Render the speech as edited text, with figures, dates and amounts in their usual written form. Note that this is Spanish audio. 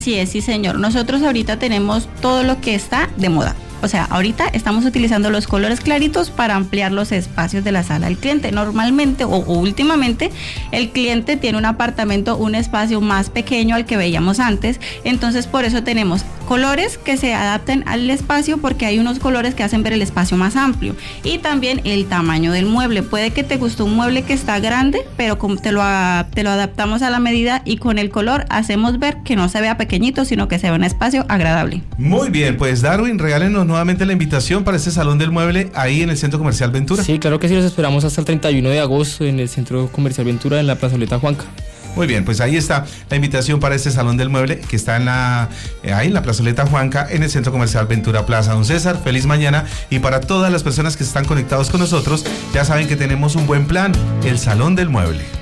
Sí, señor. Nosotros ahorita tenemos todo lo que está de moda. O sea, ahorita estamos utilizando los colores claritos para ampliar los espacios de la sala del cliente. Normalmente o últimamente el cliente tiene un apartamento, un espacio más pequeño al que veíamos antes. Entonces por eso tenemos colores que se adapten al espacio, porque hay unos colores que hacen ver el espacio más amplio. Y también el tamaño del mueble. Puede que te gustó un mueble que está grande, pero como te lo adaptamos a la medida y con el color hacemos ver que no se vea pequeñito, sino que se vea un espacio agradable. Muy bien, pues Darwin, regálenos nuevamente la invitación para este Salón del Mueble ahí en el Centro Comercial Ventura. Sí, claro que sí, los esperamos hasta el 31 de agosto en el Centro Comercial Ventura, en la Plazoleta Juanca. Muy bien, pues ahí está la invitación para este Salón del Mueble que está ahí en la Plazoleta Juanca, en el Centro Comercial Ventura Plaza. Don César, feliz mañana, y para todas las personas que están conectados con nosotros, ya saben que tenemos un buen plan, el Salón del Mueble.